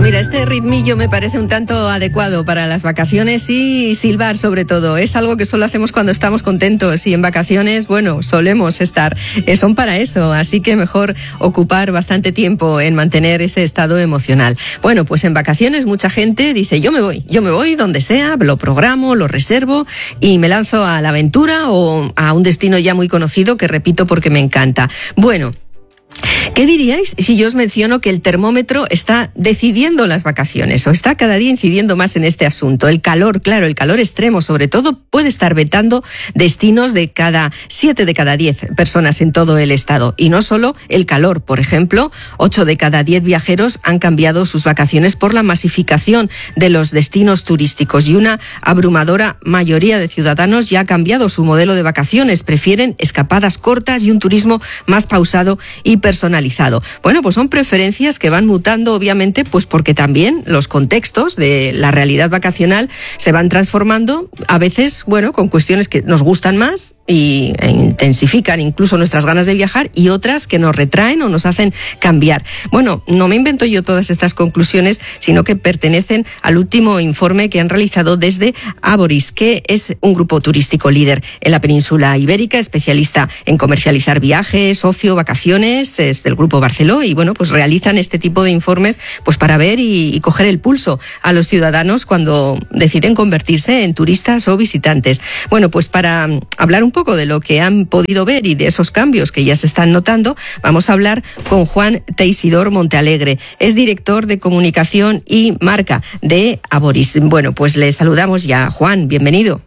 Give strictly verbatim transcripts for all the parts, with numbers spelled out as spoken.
mira, este ritmillo me parece un tanto adecuado para las vacaciones y silbar sobre todo. Es algo que solo hacemos cuando estamos contentos y en vacaciones, bueno, solemos estar. Eh, son para eso, así que mejor ocupar bastante tiempo en mantener ese estado emocional. Bueno, pues en vacaciones mucha gente dice, yo me voy, yo me voy donde sea, lo programo, lo reservo y me lanzo a la aventura o a un destino ya muy conocido que repito porque me encanta. Bueno, ¿qué diríais si yo os menciono que el termómetro está decidiendo las vacaciones o está cada día incidiendo más en este asunto? El calor, claro, el calor extremo sobre todo puede estar vetando destinos de cada siete de cada diez personas en todo el estado. Y no solo el calor, por ejemplo, ocho de cada diez viajeros han cambiado sus vacaciones por la masificación de los destinos turísticos y una abrumadora mayoría de ciudadanos ya ha cambiado su modelo de vacaciones. Prefieren escapadas cortas y un turismo más pausado y personalizado. Bueno, pues son preferencias que van mutando, obviamente, pues porque también los contextos de la realidad vacacional se van transformando, a veces, bueno, con cuestiones que nos gustan más y e intensifican incluso nuestras ganas de viajar y otras que nos retraen o nos hacen cambiar. Bueno, no me invento yo todas estas conclusiones, sino que pertenecen al último informe que han realizado desde Aboris, que es un grupo turístico líder en la península ibérica, especialista en comercializar viajes, ocio, vacaciones. Es del Grupo Barceló y bueno, pues realizan este tipo de informes pues para ver y, y coger el pulso a los ciudadanos cuando deciden convertirse en turistas o visitantes. Bueno, pues para hablar un poco de lo que han podido ver y de esos cambios que ya se están notando, vamos a hablar con Juan Teisidor Montealegre. Es director de comunicación y marca de Aboris. Bueno, pues le saludamos ya. Juan, bienvenido.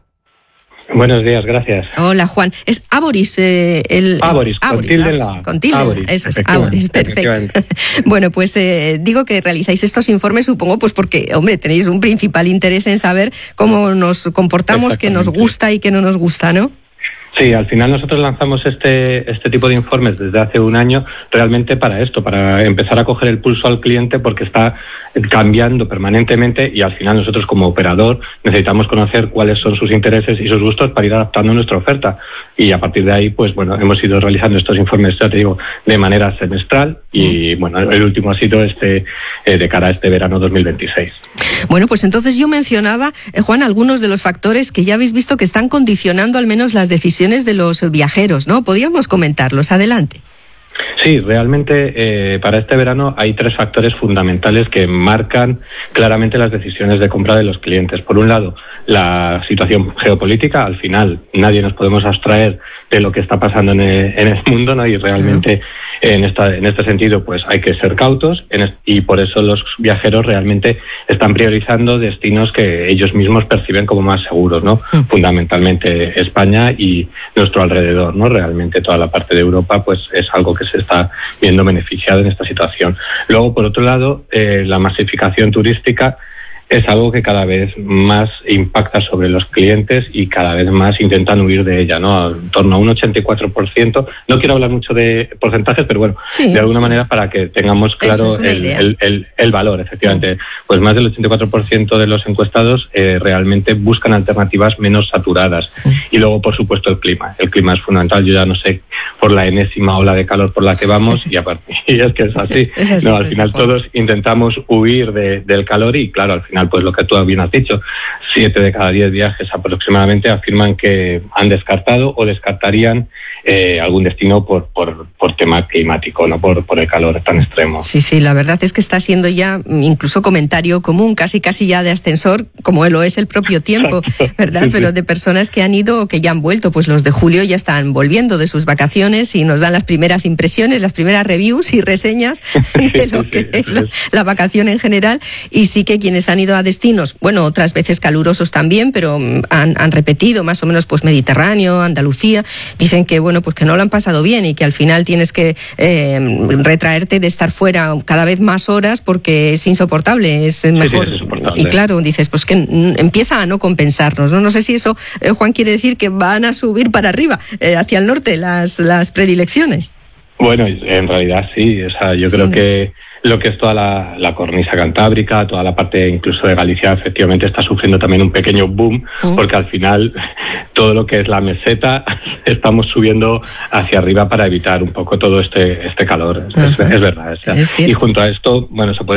Buenos días, gracias. Hola, Juan. Es Aboris. Eh, el, Aboris, el, Aboris, con tilde en la... Con tilde, Aboris, eso es, Aboris, perfecto. Bueno, pues eh, digo que realizáis estos informes, supongo, pues porque, hombre, tenéis un principal interés en saber cómo nos comportamos, qué nos gusta y qué no nos gusta, ¿no? Sí, al final nosotros lanzamos este este tipo de informes desde hace un año realmente para esto, para empezar a coger el pulso al cliente porque está cambiando permanentemente y al final nosotros como operador necesitamos conocer cuáles son sus intereses y sus gustos para ir adaptando nuestra oferta y a partir de ahí pues bueno, hemos ido realizando estos informes, ya te digo, de manera semestral y bueno, el último ha sido este eh, de cara a este verano dos mil veintiséis. Bueno, pues entonces yo mencionaba, eh, Juan, algunos de los factores que ya habéis visto que están condicionando al menos las decisiones de los viajeros, ¿no? ¿Podríamos comentarlos? Adelante. Sí, realmente eh, para este verano hay tres factores fundamentales que marcan claramente las decisiones de compra de los clientes. Por un lado, la situación geopolítica. Al final, nadie nos podemos abstraer de lo que está pasando en el, en el mundo, ¿no? Y realmente en esta en este sentido, pues hay que ser cautos en, y por eso los viajeros realmente están priorizando destinos que ellos mismos perciben como más seguros, ¿no? Mm. Fundamentalmente España y nuestro alrededor, ¿no? Realmente toda la parte de Europa, pues es algo que se está viendo beneficiado en esta situación. Luego, por otro lado, eh, la masificación turística es algo que cada vez más impacta sobre los clientes y cada vez más intentan huir de ella, ¿no? En torno a un ochenta y cuatro por ciento. No quiero hablar mucho de porcentajes, pero bueno, sí, de alguna sí. manera para que tengamos claro el, el, el, el valor, efectivamente. Sí. Pues más del ochenta y cuatro por ciento de los encuestados eh, realmente buscan alternativas menos saturadas. Sí. Y luego, por supuesto, el clima. El clima es fundamental. Yo ya no sé por la enésima ola de calor por la que vamos y, aparte, y es que es así. Es así no, al final todos intentamos huir de, del calor y, claro, al final pues lo que tú bien has dicho, siete de cada diez viajes aproximadamente afirman que han descartado o descartarían eh, algún destino por, por, por tema climático, no por, por el calor tan extremo. Sí, sí, la verdad es que está siendo ya incluso comentario común, casi casi ya de ascensor, como lo es el propio tiempo, exacto, ¿verdad? Sí, Pero sí. de personas que han ido o que ya han vuelto, pues los de julio ya están volviendo de sus vacaciones y nos dan las primeras impresiones, las primeras reviews y reseñas de lo que sí, sí, es la, la vacación en general. Y sí que quienes han ido a destinos, bueno, otras veces calurosos también, pero han, han repetido más o menos pues Mediterráneo, Andalucía, dicen que bueno, pues que no lo han pasado bien y que al final tienes que eh, retraerte de estar fuera cada vez más horas porque es insoportable, es mejor. Sí, sí, es insoportable. Y claro, dices, pues que empieza a no compensarnos, ¿no? No sé si eso, eh, Juan, quiere decir que van a subir para arriba, eh, hacia el norte, las, las predilecciones. Bueno, en realidad sí, o sea, yo sí. creo que lo que es toda la, la cornisa cantábrica, toda la parte incluso de Galicia, efectivamente está sufriendo también un pequeño boom, uh. porque al final todo lo que es la meseta estamos subiendo hacia arriba para evitar un poco todo este este calor. Uh-huh. Es, es verdad. O sea, es y junto a esto, bueno, se puede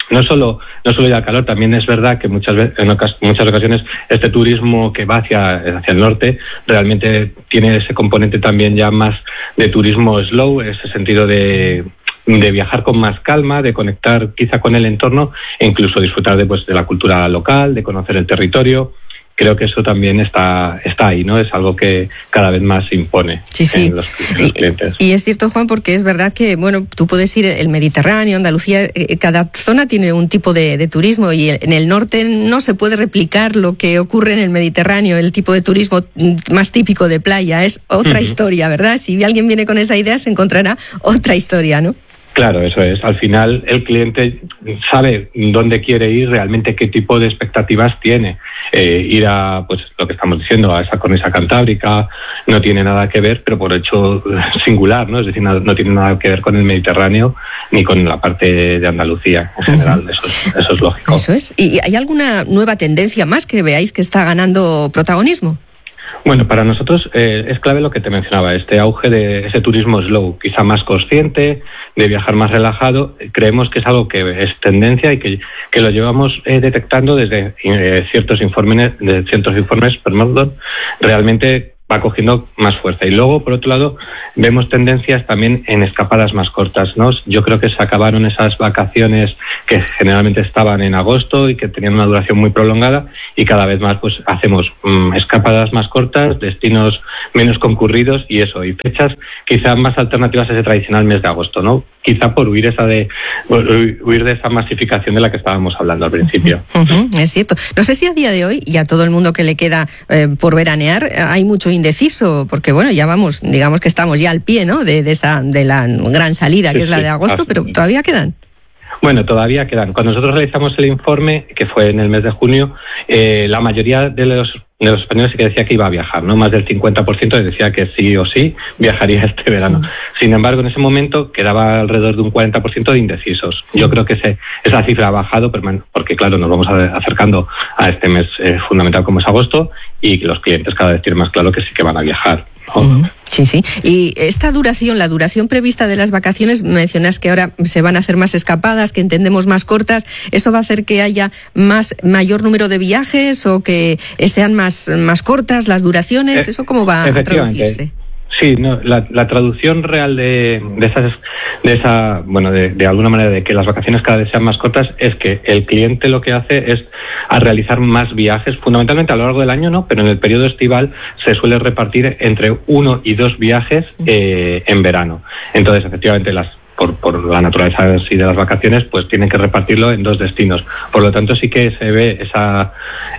no solo no solo ya el calor, también es verdad que muchas veces, en ocas, muchas ocasiones este turismo que va hacia, hacia el norte realmente tiene ese componente también ya más de turismo slow, ese sentido de de viajar con más calma, de conectar quizá con el entorno e incluso disfrutar de, pues, de la cultura local, de conocer el territorio. Creo que eso también está está ahí, ¿no? Es algo que cada vez más se impone sí, sí. en los, en los clientes. Y, y es cierto, Juan, porque es verdad que, bueno, tú puedes ir el Mediterráneo, Andalucía, eh, cada zona tiene un tipo de, de turismo y en el norte no se puede replicar lo que ocurre en el Mediterráneo, el tipo de turismo más típico de playa. Es otra uh-huh. historia, ¿verdad? Si alguien viene con esa idea se encontrará otra historia, ¿no? Claro, eso es. Al final el cliente sabe dónde quiere ir, realmente qué tipo de expectativas tiene. Eh, ir a, pues lo que estamos diciendo, a esa cornisa cantábrica no tiene nada que ver, pero por hecho singular, ¿no? Es decir, no, no tiene nada que ver con el Mediterráneo ni con la parte de Andalucía en general. Uh-huh. Eso es, eso es lógico. Eso es. ¿Y hay alguna nueva tendencia más que veáis que está ganando protagonismo? Bueno, para nosotros eh, es clave lo que te mencionaba, este auge de ese turismo slow, quizá más consciente, de viajar más relajado. Creemos que es algo que es tendencia y que, que lo llevamos eh, detectando desde eh, ciertos informes, de ciertos informes, perdón, realmente va cogiendo más fuerza. Y luego, por otro lado, vemos tendencias también en escapadas más cortas, ¿no? Yo creo que se acabaron esas vacaciones que generalmente estaban en agosto y que tenían una duración muy prolongada y cada vez más pues hacemos mmm, escapadas más cortas, destinos menos concurridos y eso, y fechas quizás más alternativas a ese tradicional mes de agosto, ¿no? Quizá por huir esa de huir de esa masificación de la que estábamos hablando al principio. Uh-huh, es cierto. No sé si a día de hoy, y a todo el mundo que le queda eh, por veranear, hay mucho indeciso, porque bueno, ya vamos, digamos que estamos ya al pie, ¿no? De, de esa de la gran salida, sí, que es la de agosto, pero todavía quedan. Bueno, todavía quedan. Cuando nosotros realizamos el informe, que fue en el mes de junio, eh, la mayoría de los, de los españoles sí que decía que iba a viajar, ¿no? Más del cincuenta por ciento decía que sí o sí viajaría este verano. Sí. Sin embargo, en ese momento quedaba alrededor de un cuarenta por ciento de indecisos. Yo creo que ese, esa cifra ha bajado, porque claro, nos vamos acercando a este mes eh, fundamental como es agosto y que los clientes cada vez tienen más claro que sí que van a viajar. Uh-huh. Sí, sí. Y esta duración, la duración prevista de las vacaciones, mencionas que ahora se van a hacer más escapadas, que entendemos más cortas. ¿Eso va a hacer que haya más mayor número de viajes o que sean más, más cortas las duraciones? ¿Eso cómo va a traducirse? Sí, no, la, la traducción real de, de esas, de esa, bueno, de, de alguna manera de que las vacaciones cada vez sean más cortas es que el cliente lo que hace es a realizar más viajes, fundamentalmente a lo largo del año, ¿no? Pero en el periodo estival se suele repartir entre uno y dos viajes eh, en verano. Entonces, efectivamente, las Por, por la naturaleza así de las vacaciones, pues tienen que repartirlo en dos destinos. Por lo tanto, sí que se ve esa,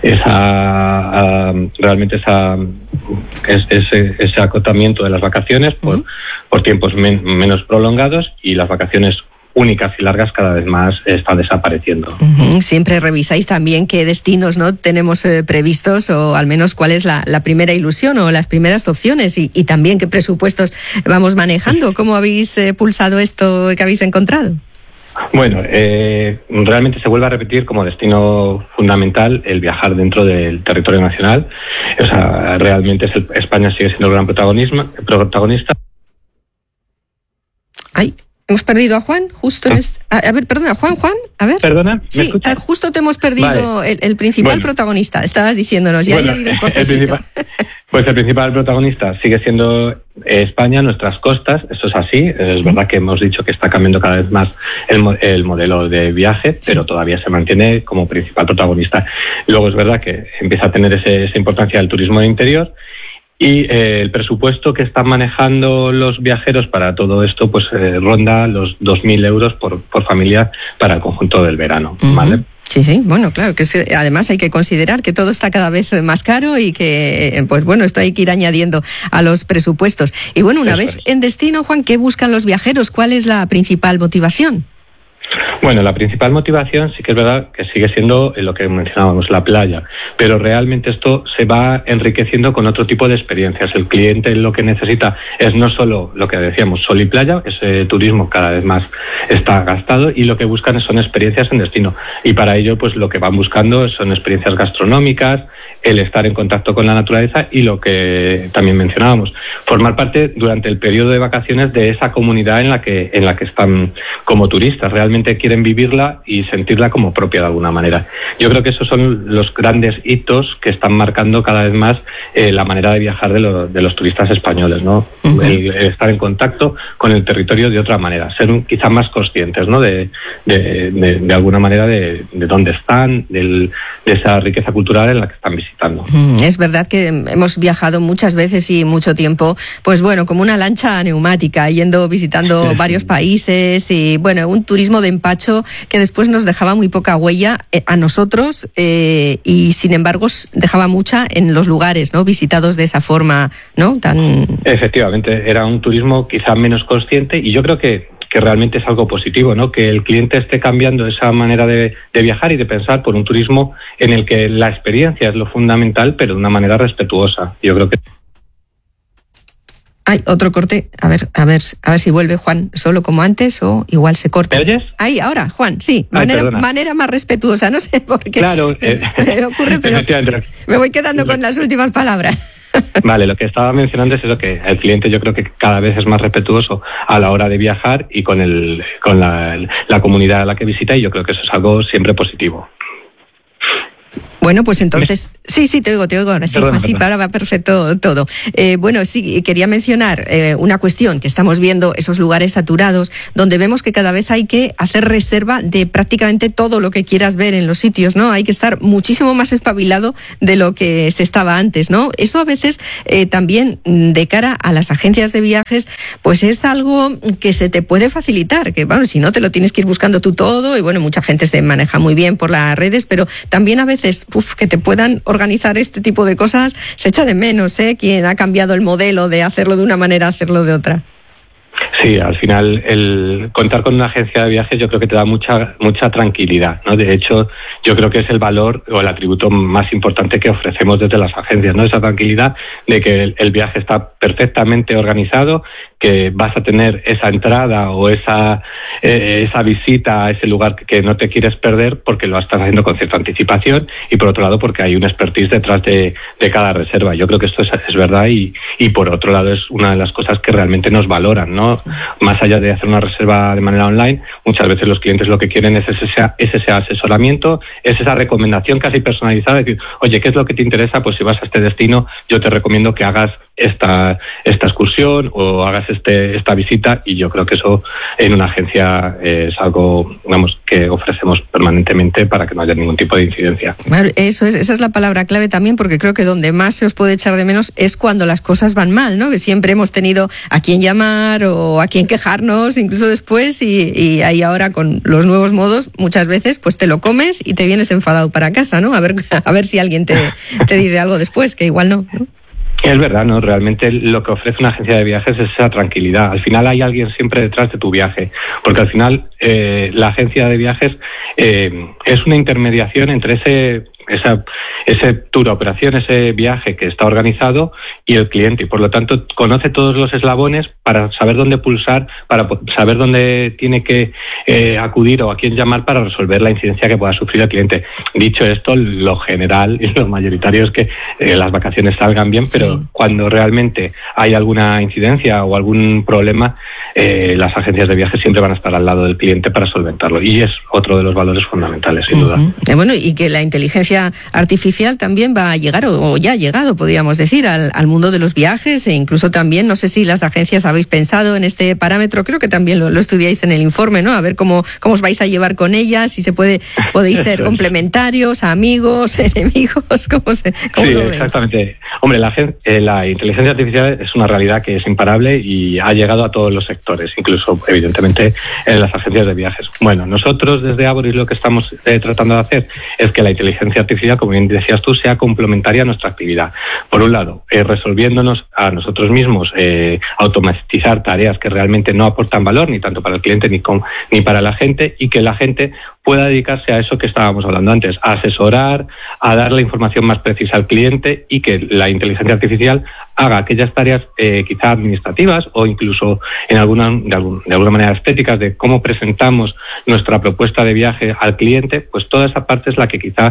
esa uh, realmente esa ese, ese acotamiento de las vacaciones por, uh-huh. por tiempos men, menos prolongados y las vacaciones únicas y largas cada vez más están desapareciendo. Uh-huh. Siempre revisáis también qué destinos no tenemos eh, previstos o al menos cuál es la, la primera ilusión o las primeras opciones y, y también qué presupuestos vamos manejando. ¿Cómo habéis eh, pulsado esto que habéis encontrado? Bueno, eh, realmente se vuelve a repetir como destino fundamental el viajar dentro del territorio nacional. O sea, realmente es el, España sigue siendo el gran protagonista. Ay. Hemos perdido a Juan, justo en este... A, a ver, perdona, Juan, Juan, a ver. ¿Perdona? ¿Me sí, escuchas? Justo te hemos perdido vale. el, el principal bueno. protagonista. Estabas diciéndonos, ya bueno, ha habido un cortecito. Pues el principal protagonista sigue siendo España, nuestras costas, eso es así. Es uh-huh. verdad que hemos dicho que está cambiando cada vez más el, el modelo de viaje, sí. pero todavía se mantiene como principal protagonista. Luego es verdad que empieza a tener ese, esa importancia del turismo de interior. Y eh, el presupuesto que están manejando los viajeros para todo esto pues eh, ronda los dos mil euros por, por familia para el conjunto del verano, uh-huh. ¿vale? Sí, sí, bueno, claro, que es, además hay que considerar que todo está cada vez más caro y que, pues bueno, esto hay que ir añadiendo a los presupuestos. Y bueno, una Eso vez es. en destino, Juan, ¿qué buscan los viajeros? ¿Cuál es la principal motivación? Bueno, la principal motivación sí que es verdad que sigue siendo lo que mencionábamos, la playa, pero realmente esto se va enriqueciendo con otro tipo de experiencias. El cliente lo que necesita es no solo lo que decíamos, sol y playa, ese turismo cada vez más está gastado y lo que buscan son experiencias en destino. Y para ello, pues lo que van buscando son experiencias gastronómicas, el estar en contacto con la naturaleza y lo que también mencionábamos, formar parte durante el periodo de vacaciones de esa comunidad en la que, en la que están como turistas. Realmente realmente quieren vivirla y sentirla como propia de alguna manera. Yo creo que esos son los grandes hitos que están marcando cada vez más eh, la manera de viajar de, lo, de los turistas españoles, ¿no? Uh-huh. El, el estar en contacto con el territorio de otra manera, ser un, quizá más conscientes, ¿no? De, de, de, de alguna manera de, de dónde están, del, de esa riqueza cultural en la que están visitando. Es verdad que hemos viajado muchas veces y mucho tiempo, pues bueno, como una lancha neumática, yendo, visitando sí. varios países y bueno, un turismo de empacho que después nos dejaba muy poca huella a nosotros eh, y sin embargo dejaba mucha en los lugares, ¿no? Visitados de esa forma, ¿no? Tan... Efectivamente, era un turismo quizá menos consciente y yo creo que que realmente es algo positivo, ¿no? Que el cliente esté cambiando esa manera de, de viajar y de pensar por un turismo en el que la experiencia es lo fundamental, pero de una manera respetuosa. Yo creo que... Hay otro corte, a ver, a ver, a ver si vuelve Juan solo como antes o igual se corta. ¿Me oyes? Ahí, ahora, Juan, sí, Ay, manera, manera más respetuosa, no sé por qué. Claro, eh, me ocurre, pero me voy quedando con las últimas palabras. Vale, lo que estaba mencionando es eso, que el cliente yo creo que cada vez es más respetuoso a la hora de viajar y con el con la, la comunidad a la que visita, y yo creo que eso es algo siempre positivo. Bueno, pues entonces, sí, sí, te oigo, te oigo ahora, sí, perdón, sí, ahora va perfecto todo. Eh, bueno, sí, quería mencionar eh, una cuestión, que estamos viendo esos lugares saturados, donde vemos que cada vez hay que hacer reserva de prácticamente todo lo que quieras ver en los sitios, ¿no? Hay que estar muchísimo más espabilado de lo que se estaba antes, ¿no? Eso a veces eh, también, de cara a las agencias de viajes, pues es algo que se te puede facilitar, que bueno, si no te lo tienes que ir buscando tú todo, y bueno, mucha gente se maneja muy bien por las redes, pero también a veces Uf, que te puedan organizar este tipo de cosas, se echa de menos, ¿eh? Quien ha cambiado el modelo de hacerlo de una manera a hacerlo de otra. Sí, al final el contar con una agencia de viajes yo creo que te da mucha mucha tranquilidad, ¿no? De hecho, yo creo que es el valor o el atributo más importante que ofrecemos desde las agencias, ¿no? Esa tranquilidad de que el, el viaje está perfectamente organizado, que vas a tener esa entrada o esa eh, esa visita a ese lugar que, que no te quieres perder porque lo estás haciendo con cierta anticipación, y por otro lado porque hay un expertise detrás de, de cada reserva. Yo creo que esto es, es verdad y, y por otro lado es una de las cosas que realmente nos valoran, ¿no? Más allá de hacer una reserva de manera online, muchas veces los clientes lo que quieren es ese, es ese asesoramiento, es esa recomendación casi personalizada, de decir, oye, ¿qué es lo que te interesa? Pues si vas a este destino, yo te recomiendo que hagas esta esta excursión o hagas este esta visita, y yo creo que eso en una agencia es algo, digamos, que ofrecemos permanentemente para que no haya ningún tipo de incidencia. Eso es, esa es la palabra clave también, porque creo que donde más se os puede echar de menos es cuando las cosas van mal, ¿no? Que siempre hemos tenido a quién llamar o a quién quejarnos, incluso después, y, y ahí ahora con los nuevos modos, muchas veces pues te lo comes y te vienes enfadado para casa, ¿no? A ver, a ver si alguien te, te dice algo después, que igual no, ¿no? Es verdad, ¿no? Realmente lo que ofrece una agencia de viajes es esa tranquilidad. Al final hay alguien siempre detrás de tu viaje, porque al final eh, la agencia de viajes eh, es una intermediación entre ese esa ese tour, operación, ese viaje que está organizado y el cliente, y por lo tanto conoce todos los eslabones para saber dónde pulsar, para saber dónde tiene que eh, acudir o a quién llamar para resolver la incidencia que pueda sufrir el cliente. Dicho esto, lo general y lo mayoritario es que eh, las vacaciones salgan bien, pero sí, cuando realmente hay alguna incidencia o algún problema, eh, las agencias de viajes siempre van a estar al lado del cliente para solventarlo, y es otro de los valores fundamentales, sin uh-huh. duda. Eh, bueno, y que la inteligencia artificial también va a llegar, o ya ha llegado, podríamos decir, al, al mundo de los viajes, e incluso también, no sé si las agencias habéis pensado en este parámetro, creo que también lo, lo estudiáis en el informe, ¿no? A ver cómo, cómo os vais a llevar con ellas, si se puede, podéis ser complementarios, amigos, enemigos, ¿cómo se cómo Sí, lo veis? Exactamente. Hombre, la, eh, la inteligencia artificial es una realidad que es imparable y ha llegado a todos los sectores, incluso, evidentemente, en las agencias de viajes. Bueno, nosotros desde Avoris lo que estamos eh, tratando de hacer es que la inteligencia artificial, como bien decías tú, sea complementaria a nuestra actividad. Por un lado, eh, resolviéndonos a nosotros mismos, eh, automatizar tareas que realmente no aportan valor, ni tanto para el cliente ni, con, ni para la gente, y que la gente pueda dedicarse a eso que estábamos hablando antes, a asesorar, a dar la información más precisa al cliente, y que la inteligencia artificial haga aquellas tareas eh, quizá administrativas o incluso en alguna de, algún, de alguna manera estéticas de cómo presentamos nuestra propuesta de viaje al cliente, pues toda esa parte es la que quizá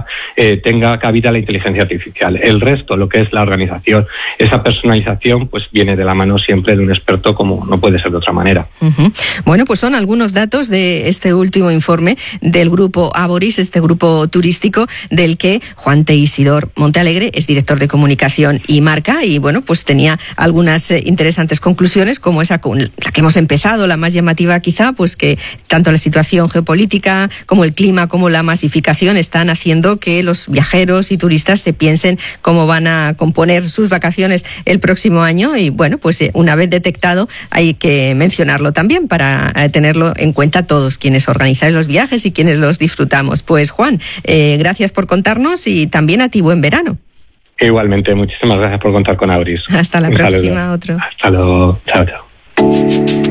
eh, tenga cabida la inteligencia artificial. El resto, lo que es la organización, esa personalización, pues viene de la mano siempre de un experto, como no puede ser de otra manera. Uh-huh. Bueno, pues son algunos datos de este último informe del grupo Aboris, este grupo turístico del que Juan Teixidor Montealegre es director de comunicación y marca, y bueno, pues tenía algunas eh, interesantes conclusiones, como esa con la que hemos empezado, la más llamativa quizá, pues que tanto la situación geopolítica como el clima como la masificación están haciendo que los viajeros y turistas se piensen cómo van a componer sus vacaciones el próximo año, y bueno, pues eh, una vez detectado hay que mencionarlo también para eh, tenerlo en cuenta todos quienes organizáis los viajes y quienes los disfrutamos. Pues Juan, eh, gracias por contarnos, y también a ti buen verano. Igualmente, muchísimas gracias por contar con Aboris. Hasta la Un próxima, saludo. otro. Hasta luego. Chao, chao.